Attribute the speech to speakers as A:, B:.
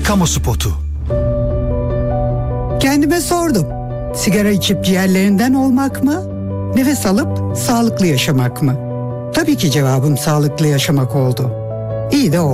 A: kamu spotu.
B: Kendime sordum. Sigara içip ciğerlerinden olmak mı? Nefes alıp sağlıklı yaşamak mı? Tabii ki cevabım sağlıklı yaşamak oldu. İyi de oldu.